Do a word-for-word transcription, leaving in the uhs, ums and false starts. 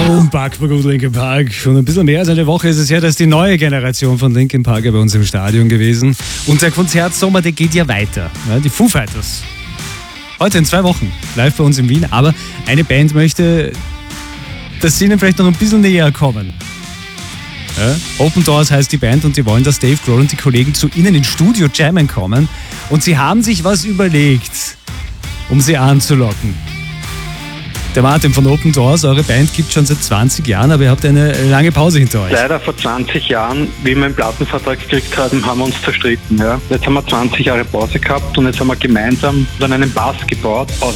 Unpackbar gut Linkin Park. Schon ein bisschen mehr als eine Woche ist es her, dass die neue Generation von Linkin Park bei uns im Stadion gewesen. Und der Konzertsommer, der geht ja weiter. Ja, die Foo Fighters. Heute in zwei Wochen live bei uns in Wien. Aber eine Band möchte, dass sie ihnen vielleicht noch ein bisschen näher kommen. Ja? Open Doors heißt die Band und die wollen, dass Dave Grohl und die Kollegen zu ihnen ins Studio jammen kommen. Und sie haben sich was überlegt, um sie anzulocken. Der Martin von Open Doors, eure Band gibt schon seit zwanzig Jahren, aber ihr habt eine lange Pause hinter euch. Leider vor zwanzig Jahren, wie wir einen Plattenvertrag gekriegt haben, haben wir uns zerstritten. Ja. Jetzt haben wir zwanzig Jahre Pause gehabt und jetzt haben wir gemeinsam dann einen Bass gebaut.